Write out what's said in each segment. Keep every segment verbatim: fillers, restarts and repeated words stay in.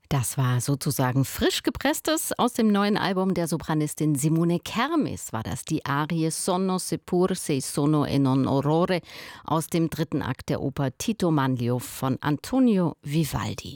Das war sozusagen frisch gepresstes aus dem neuen Album der Sopranistin Simone Kermis, war das die Arie Sonno seppur sei sono e non orrore aus dem dritten Akt der Oper Tito Manlio von Antonio Vivaldi.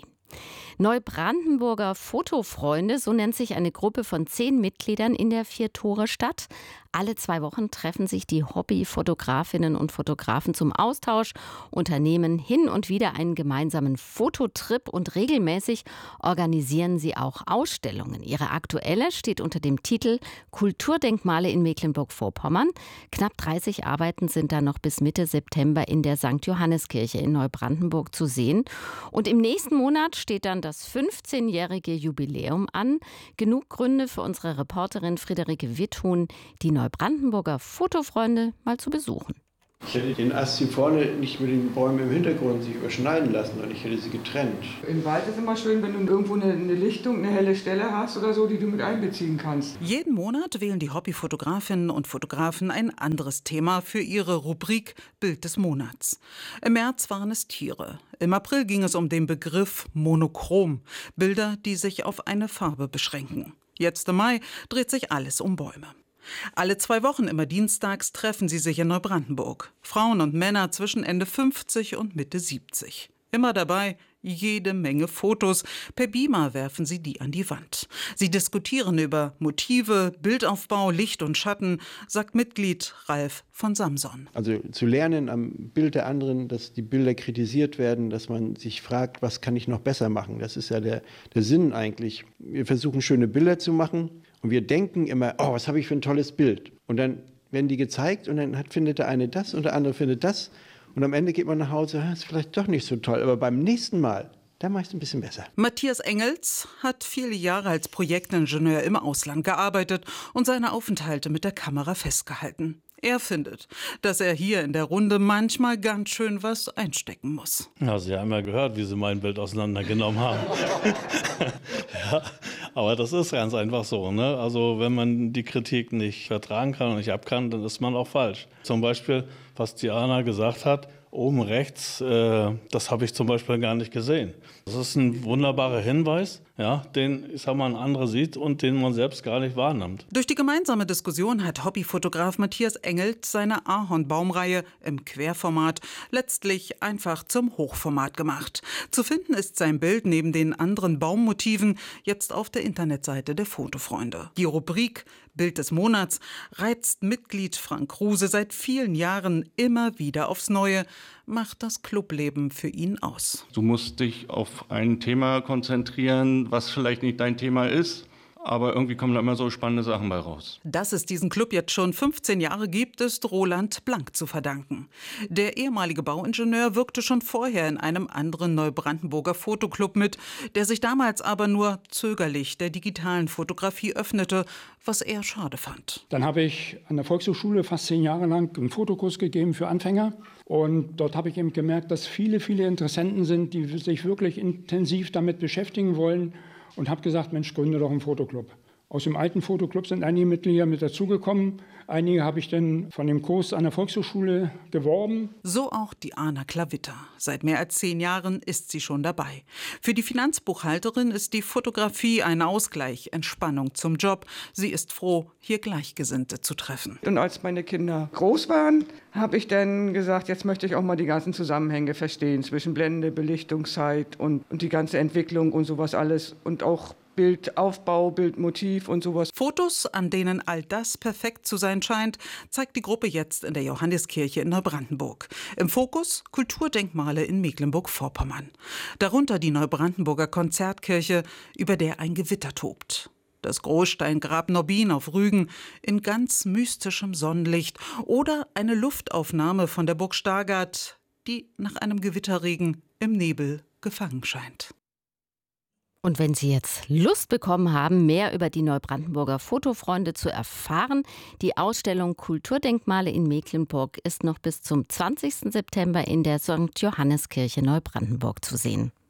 Neubrandenburger Fotofreunde, so nennt sich eine Gruppe von zehn Mitgliedern in der Vier-Tore-Stadt. Alle zwei Wochen treffen sich die Hobbyfotografinnen und Fotografen zum Austausch, unternehmen hin und wieder einen gemeinsamen Fototrip und regelmäßig organisieren sie auch Ausstellungen. Ihre aktuelle steht unter dem Titel Kulturdenkmale in Mecklenburg-Vorpommern. Knapp dreißig Arbeiten sind da noch bis Mitte September in der Sankt Johanneskirche in Neubrandenburg zu sehen. Und im nächsten Monat steht dann das fünfzehnjährige Jubiläum an. Genug Gründe für unsere Reporterin Friederike Witthuhn, die Neubrandenburger Fotofreunde mal zu besuchen. Ich hätte den Ast hier vorne nicht mit den Bäumen im Hintergrund sich überschneiden lassen, sondern ich hätte sie getrennt. Im Wald ist immer schön, wenn du irgendwo eine, eine Lichtung, eine helle Stelle hast oder so, die du mit einbeziehen kannst. Jeden Monat wählen die Hobbyfotografinnen und Fotografen ein anderes Thema für ihre Rubrik Bild des Monats. Im März waren es Tiere. Im April ging es um den Begriff Monochrom, Bilder, die sich auf eine Farbe beschränken. Jetzt im Mai dreht sich alles um Bäume. Alle zwei Wochen, immer dienstags, treffen sie sich in Neubrandenburg. Frauen und Männer zwischen Ende fünfzig und Mitte siebzig. Immer dabei jede Menge Fotos. Per Beamer werfen sie die an die Wand. Sie diskutieren über Motive, Bildaufbau, Licht und Schatten, sagt Mitglied Ralf von Samson. Also zu lernen am Bild der anderen, dass die Bilder kritisiert werden, dass man sich fragt, was kann ich noch besser machen. Das ist ja der, der Sinn eigentlich. Wir versuchen schöne Bilder zu machen und wir denken immer, oh, was habe ich für ein tolles Bild. Und dann werden die gezeigt und dann hat, findet der eine das und der andere findet das. Und am Ende geht man nach Hause, ah, ist vielleicht doch nicht so toll, aber beim nächsten Mal, da mache ich es ein bisschen besser. Matthias Engels hat viele Jahre als Projektingenieur im Ausland gearbeitet und seine Aufenthalte mit der Kamera festgehalten. Er findet, dass er hier in der Runde manchmal ganz schön was einstecken muss. Ja, Sie haben ja gehört, wie Sie mein Bild auseinandergenommen haben. Ja, aber das ist ganz einfach so, ne? Also wenn man die Kritik nicht vertragen kann und nicht ab kann, dann ist man auch falsch. Zum Beispiel, was Diana gesagt hat, oben rechts, äh, das habe ich zum Beispiel gar nicht gesehen. Das ist ein wunderbarer Hinweis, ja, den ich sag mal, ein anderer sieht und den man selbst gar nicht wahrnimmt. Durch die gemeinsame Diskussion hat Hobbyfotograf Matthias Engels seine Ahornbaumreihe im Querformat letztlich einfach zum Hochformat gemacht. Zu finden ist sein Bild neben den anderen Baummotiven jetzt auf der Internetseite der Fotofreunde. Die Rubrik Bild des Monats reizt Mitglied Frank Kruse seit vielen Jahren immer wieder aufs Neue, macht das Clubleben für ihn aus. Du musst dich auf ein Thema konzentrieren, was vielleicht nicht dein Thema ist, aber irgendwie kommen da immer so spannende Sachen bei raus. Dass es diesen Club jetzt schon fünfzehn Jahre gibt, ist Roland Blank zu verdanken. Der ehemalige Bauingenieur wirkte schon vorher in einem anderen Neubrandenburger Fotoclub mit, der sich damals aber nur zögerlich der digitalen Fotografie öffnete, was er schade fand. Dann habe ich an der Volkshochschule fast zehn Jahre lang einen Fotokurs gegeben für Anfänger. Und dort habe ich eben gemerkt, dass viele, viele Interessenten sind, die sich wirklich intensiv damit beschäftigen wollen. Und habe gesagt, Mensch, gründe doch einen Fotoclub. Aus dem alten Fotoclub sind einige Mitglieder mit dazugekommen. Einige habe ich dann von dem Kurs an der Volkshochschule geworben. So auch Diana Klavitter. Seit mehr als zehn Jahren ist sie schon dabei. Für die Finanzbuchhalterin ist die Fotografie ein Ausgleich, Entspannung zum Job. Sie ist froh, hier Gleichgesinnte zu treffen. Und als meine Kinder groß waren, habe ich dann gesagt, jetzt möchte ich auch mal die ganzen Zusammenhänge verstehen zwischen Blende, Belichtungszeit und, und die ganze Entwicklung und sowas alles und auch Bildaufbau, Bildmotiv und sowas. Fotos, an denen all das perfekt zu sein scheint, zeigt die Gruppe jetzt in der Johanneskirche in Neubrandenburg. Im Fokus Kulturdenkmale in Mecklenburg-Vorpommern. Darunter die Neubrandenburger Konzertkirche, über der ein Gewitter tobt. Das Großsteingrab Nobbin auf Rügen in ganz mystischem Sonnenlicht oder eine Luftaufnahme von der Burg Stargard, die nach einem Gewitterregen im Nebel gefangen scheint. Und wenn Sie jetzt Lust bekommen haben, mehr über die Neubrandenburger Fotofreunde zu erfahren, die Ausstellung Kulturdenkmale in Mecklenburg ist noch bis zum zwanzigsten September in der Sankt Johanneskirche Neubrandenburg zu sehen.